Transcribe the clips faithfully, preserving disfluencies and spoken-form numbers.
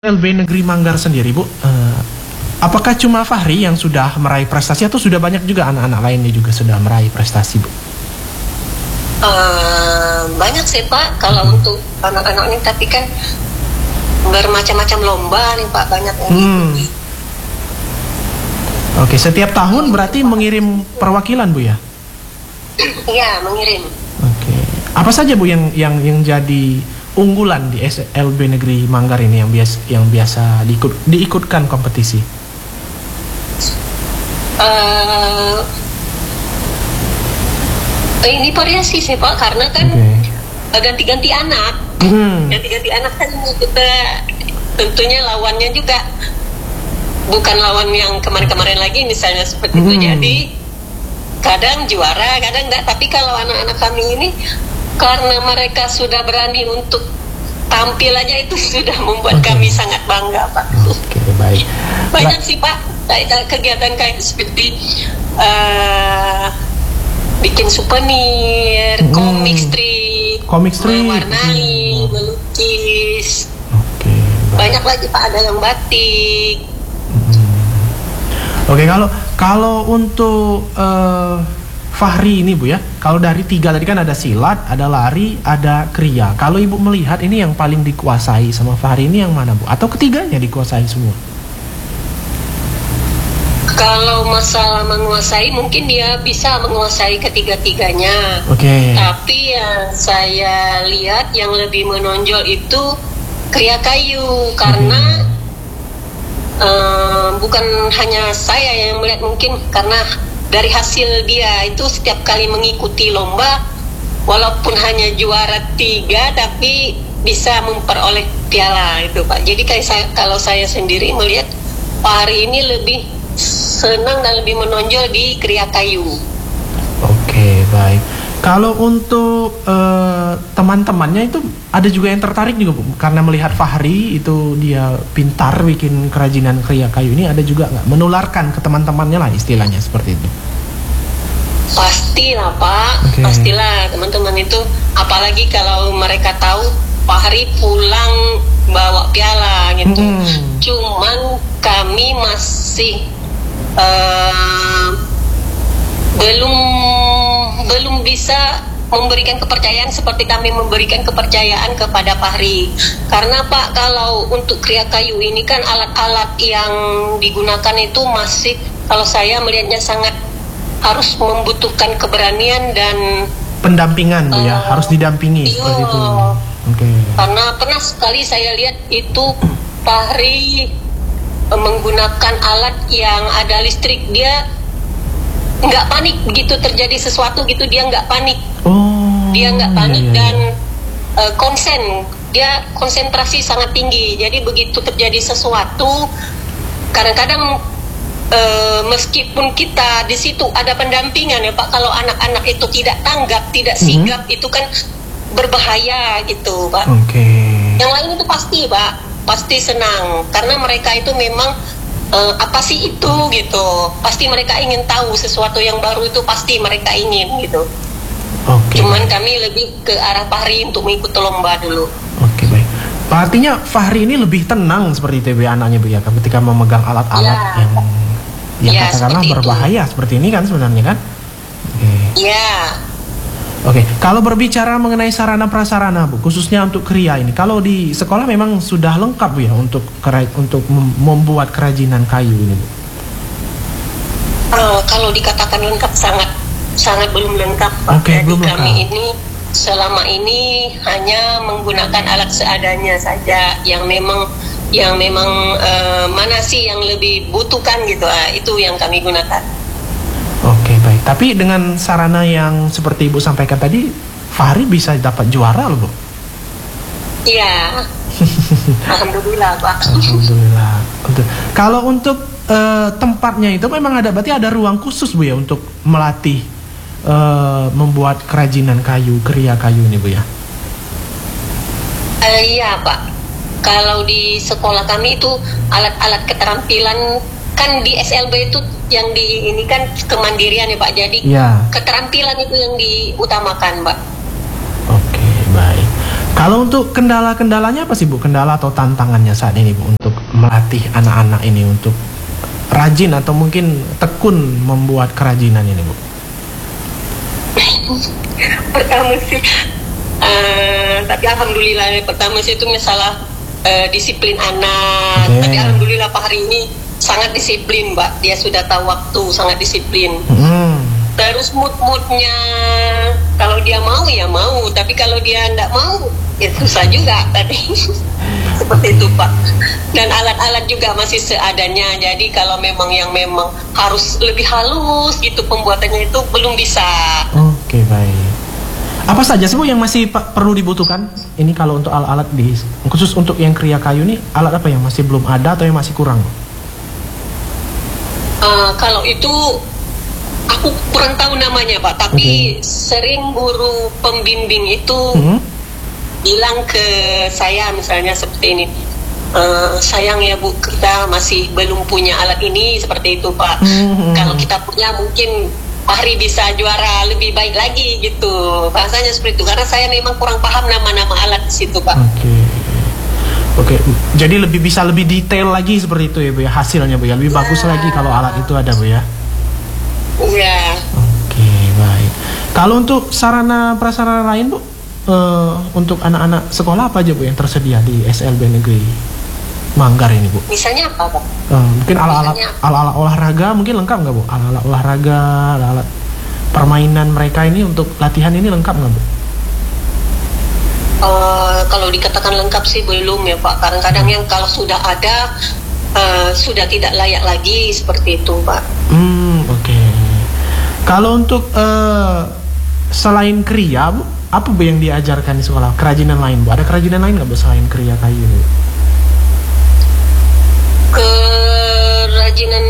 L B Negeri Manggar sendiri, Bu, uh, apakah cuma Fahri yang sudah meraih prestasi atau sudah banyak juga anak-anak lainnya juga sudah meraih prestasi, Bu? Uh, banyak sih, Pak, kalau hmm. untuk anak-anak ini, tapi kan bermacam-macam lomba nih, Pak, banyak yang hmm. Oke, setiap tahun berarti mengirim perwakilan, Bu, ya? Iya, mengirim. Oke, apa saja, Bu, yang yang yang jadi unggulan di S L B Negeri Manggar ini yang biasa yang biasa diikut diikutkan kompetisi? Uh, ini variasi sih, Pak, karena kan okay. ganti-ganti anak, hmm. ganti-ganti anak kan kita tentunya lawannya juga bukan lawan yang kemarin-kemarin lagi misalnya seperti hmm. itu, jadi kadang juara, kadang enggak. Tapi kalau anak-anak kami ini karena mereka sudah berani untuk tampil aja, itu sudah membuat okay. kami sangat bangga, Pak. Oke, okay, baik. Banyak La- sih, Pak, kegiatan kayak seperti uh, bikin souvenir, hmm. komik strip, komik strip, mewarnai, hmm. melukis. Oke. Okay, banyak lagi, Pak, ada yang batik. Hmm. Oke, okay, kalau kalau untuk uh, Fahri ini, Bu, ya, kalau dari tiga tadi kan ada silat, ada lari, ada kriya. Kalau Ibu melihat ini yang paling dikuasai sama Fahri ini yang mana, Bu? Atau ketiganya dikuasai semua? Kalau masalah menguasai, mungkin dia bisa menguasai ketiga-tiganya. Oke. Okay. Tapi yang saya lihat yang lebih menonjol itu kriya kayu, karena okay. uh, bukan hanya saya yang melihat, mungkin karena dari hasil dia itu setiap kali mengikuti lomba, walaupun hanya juara tiga, tapi bisa memperoleh piala itu, Pak. Jadi kayak saya, kalau saya sendiri melihat Pak Hari ini lebih senang dan lebih menonjol di kriya kayu. Oke, baik. Kalau untuk uh, teman-temannya itu ada juga yang tertarik juga, Bu, karena melihat Fahri itu dia pintar bikin kerajinan kriya kayu ini, ada juga nggak menularkan ke teman-temannya lah istilahnya seperti itu? Pastilah, Pak. Okay. Pastilah teman-teman itu, apalagi kalau mereka tahu Fahri pulang bawa piala gitu. Hmm. Cuman kami masih uh, belum belum bisa memberikan kepercayaan seperti kami memberikan kepercayaan kepada Fahri. Karena, Pak, kalau untuk kriya kayu ini kan alat-alat yang digunakan itu masih, kalau saya melihatnya sangat harus membutuhkan keberanian dan pendampingan, Bu, ya, uh, harus didampingi iyo, seperti itu. Okay. Karena pernah sekali saya lihat itu Fahri menggunakan alat yang ada listrik, dia nggak panik begitu terjadi sesuatu gitu, dia nggak panik. Oh, dia nggak panik iya, iya. dan uh, konsen, dia konsentrasi sangat tinggi. Jadi begitu terjadi sesuatu, kadang-kadang uh, meskipun kita di situ ada pendampingan, ya, Pak, kalau anak-anak itu tidak tanggap, tidak sigap, mm-hmm. itu kan berbahaya gitu, Pak. Okay. Yang lain itu pasti, Pak, pasti senang karena mereka itu memang Uh, apa sih itu gitu, pasti mereka ingin tahu sesuatu yang baru, itu pasti mereka ingin gitu. Okay. Cuman kami lebih ke arah Fahri untuk mengikuti lomba dulu. Oke, okay, baik. Artinya Fahri ini lebih tenang seperti itu, Bu, anaknya, Bu, ya, ketika memegang alat-alat ya. yang yang ya, katakanlah berbahaya itu. Seperti ini kan sebenarnya kan? Okay. Ya. Oke, okay. Kalau berbicara mengenai sarana prasarana, Bu, khususnya untuk kriya ini, kalau di sekolah memang sudah lengkap, Bu, ya, untuk kera- untuk mem- membuat kerajinan kayu ini, Bu? Uh, kalau dikatakan lengkap, sangat sangat belum lengkap, Pak. Okay, Jadi belum kami lengkap. ini selama ini hanya menggunakan alat seadanya saja, yang memang yang memang uh, mana sih yang lebih butuhkan gitu, uh, itu yang kami gunakan. Oke, baik. Tapi dengan sarana yang seperti Ibu sampaikan tadi, Fahri bisa dapat juara loh, Bu. Iya. Alhamdulillah, Pak. Alhamdulillah. Untuk, kalau untuk uh, tempatnya itu memang ada, berarti ada ruang khusus, Bu, ya, untuk melatih uh, membuat kerajinan kayu, kriya kayu ini, Bu, ya? Uh, iya, Pak. Kalau di sekolah kami itu alat-alat keterampilan, kan di S L B itu yang di ini kan kemandirian, ya, Pak. Jadi ya, keterampilan itu yang diutamakan, Pak. Oke, baik. Kalau untuk kendala-kendalanya apa sih Bu? Kendala atau tantangannya saat ini Bu untuk melatih anak-anak ini untuk rajin atau mungkin tekun membuat kerajinan ini Bu? Pertama sih, uh, tapi alhamdulillah pertama sih itu masalah uh, disiplin anak. Okay. Tapi alhamdulillah Pak hari ini sangat disiplin Mbak. Dia sudah tahu waktu, sangat disiplin. Hmm. Terus mood-moodnya, kalau dia mau ya mau, tapi kalau dia tidak mau ya susah juga tadi. Seperti itu Pak. Dan alat-alat juga masih seadanya. Jadi kalau memang yang memang harus lebih halus gitu pembuatannya itu belum bisa. Oke, baik. Apa saja sih Bu yang masih Pak perlu dibutuhkan? Ini kalau untuk alat-alat di khusus untuk yang kriya kayu ini, alat apa yang masih belum ada atau yang masih kurang? Uh, kalau itu aku kurang tahu namanya Pak, tapi okay. Sering guru pembimbing itu hmm? bilang ke saya misalnya seperti ini, uh, sayang ya Bu, kita masih belum punya alat ini, seperti itu Pak. Hmm. Kalau kita punya mungkin Fahri bisa juara lebih baik lagi gitu, bahasanya seperti itu. Karena saya memang kurang paham nama-nama alat di situ Pak. Oke. Okay. Oke, jadi lebih bisa lebih detail lagi seperti itu ya Bu ya, hasilnya Bu ya, lebih ya. Bagus lagi kalau alat itu ada Bu ya. Iya. Oke, baik. Kalau untuk sarana prasarana lain Bu, uh, untuk anak-anak sekolah apa aja Bu yang tersedia di S L B Negeri Manggar ini Bu? Misalnya apa Pak? Uh, mungkin alat-alat alat-alat olahraga mungkin lengkap nggak Bu? Alat-alat olahraga, alat permainan mereka ini untuk latihan ini lengkap nggak Bu? Uh, kalau dikatakan lengkap sih belum ya Pak. Kadang-kadang yang kalau sudah ada uh, sudah tidak layak lagi seperti itu Pak. Hmm, oke. Okay. Kalau untuk uh, selain kriya Bu, apa Bu yang diajarkan di sekolah? Kerajinan lain Bu? Ada kerajinan lain nggak Bu selain kriya kayu Bu? Kerajinan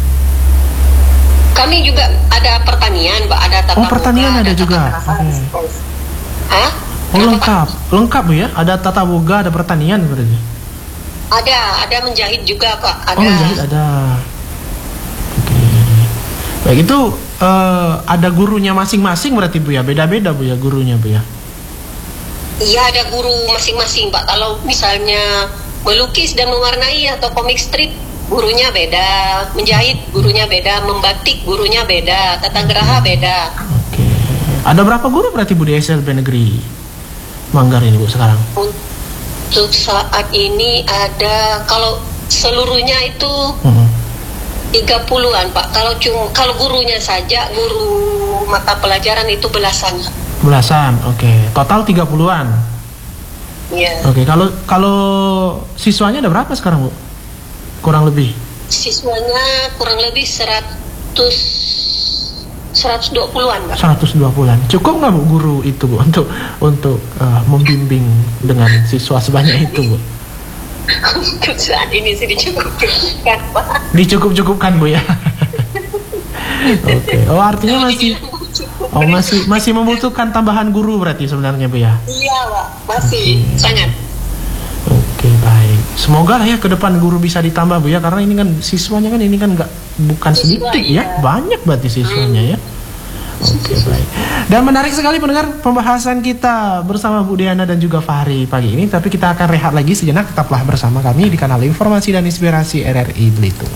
kami juga ada pertanian Pak, ada tata Oh pertanian boga, ada, ada juga. Okay. Hah? Oh lengkap, lengkap Bu ya? Ada tata boga, ada pertanian berarti? Ada, ada menjahit juga Pak. Ada. Oh menjahit ada. Oke. Baik itu uh, ada gurunya masing-masing berarti Bu ya? Beda-beda Bu ya gurunya Bu ya? Iya ada guru masing-masing Pak. Kalau misalnya melukis dan mewarnai atau komik strip gurunya beda, menjahit gurunya beda, membatik gurunya beda, tata geraha beda. Oke. Ada berapa guru berarti Bu di S L B Negeri Manggar ini Bu sekarang? Untuk saat ini ada, kalau seluruhnya itu uh-huh. tiga puluhan Pak. Kalau cuma kalau gurunya saja, guru mata pelajaran itu belasan. Belasan, oke. Okay. Total tiga puluhan. Iya. Oke, okay. kalau kalau siswanya ada berapa sekarang Bu? Kurang lebih? Siswanya kurang lebih seratus seratus dua puluhan Pak. seratus dua puluhan. Cukup nggak Bu guru itu Bu untuk untuk uh, membimbing dengan siswa sebanyak itu Bu? Untuk saat ini sih dicukupkan Pak. Dicukup-cukupkan Bu ya. Oke. Okay. Oh artinya masih oh masih masih membutuhkan tambahan guru berarti sebenarnya Bu ya? Iya Pak, masih okay. sangat. Oke okay, baik. Semoga lah ya ke depan guru bisa ditambah Bu ya, karena ini kan siswanya kan ini kan nggak bukan Siswa, sedikit iya. ya, banyak berarti siswanya hmm. ya. Oke okay, baik. Dan menarik sekali pendengar pembahasan kita bersama Bu Diana dan juga Fahri pagi ini. Tapi kita akan rehat lagi sejenak, tetaplah bersama kami di kanal Informasi dan Inspirasi R R I Belitung.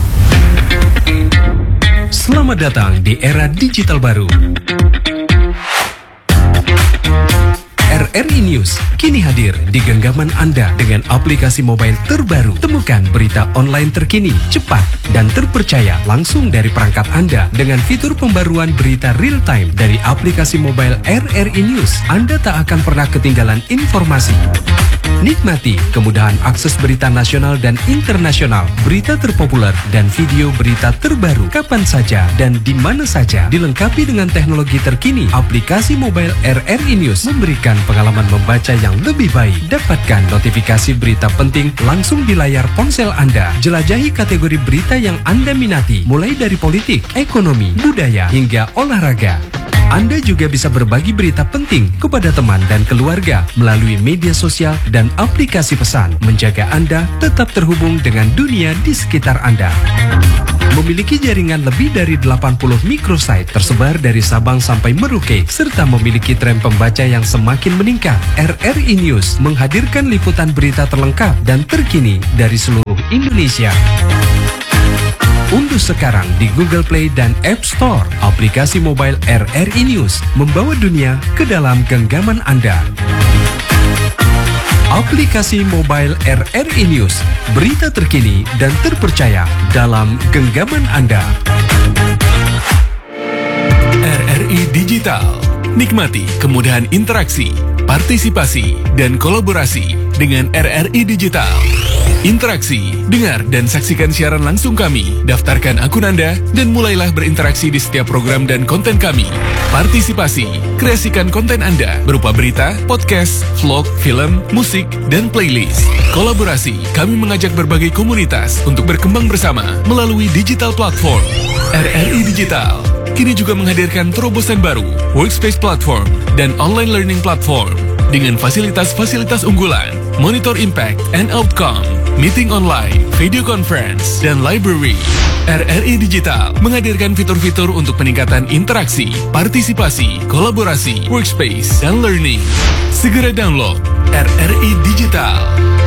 Selamat datang di era digital baru. R R I News kini hadir di genggaman Anda dengan aplikasi mobile terbaru. Temukan berita online terkini, cepat, dan terpercaya langsung dari perangkat Anda dengan fitur pembaruan berita real time dari aplikasi mobile R R I News. Anda tak akan pernah ketinggalan informasi. Nikmati kemudahan akses berita nasional dan internasional, berita terpopuler, dan video berita terbaru kapan saja dan di mana saja. Dilengkapi dengan teknologi terkini, aplikasi mobile R R I News memberikan pengalaman membaca yang lebih baik. Dapatkan notifikasi berita penting langsung di layar ponsel Anda. Jelajahi kategori berita yang Anda minati, mulai dari politik, ekonomi, budaya, hingga olahraga. Anda juga bisa berbagi berita penting kepada teman dan keluarga melalui media sosial dan aplikasi pesan, menjaga Anda tetap terhubung dengan dunia di sekitar Anda. Memiliki jaringan lebih dari delapan puluh microsite tersebar dari Sabang sampai Merauke, serta memiliki tren pembaca yang semakin meningkat. R R I News menghadirkan liputan berita terlengkap dan terkini dari seluruh Indonesia. Unduh sekarang di Google Play dan App Store aplikasi mobile R R I News, membawa dunia ke dalam genggaman Anda. Aplikasi mobile R R I News, berita terkini dan terpercaya dalam genggaman Anda. R R I Digital, nikmati kemudahan interaksi, partisipasi, dan kolaborasi dengan R R I Digital. Interaksi, dengar dan saksikan siaran langsung kami, daftarkan akun Anda, dan mulailah berinteraksi di setiap program dan konten kami. Partisipasi, kreasikan konten Anda berupa berita, podcast, vlog, film, musik, dan playlist. Kolaborasi, kami mengajak berbagai komunitas untuk berkembang bersama melalui digital platform. R R I Digital kini juga menghadirkan terobosan baru, workspace platform, dan online learning platform dengan fasilitas-fasilitas unggulan, monitor impact and outcome, meeting online, video conference, dan library. R R I Digital menghadirkan fitur-fitur untuk peningkatan interaksi, partisipasi, kolaborasi, workspace, dan learning. Segera download R R I Digital.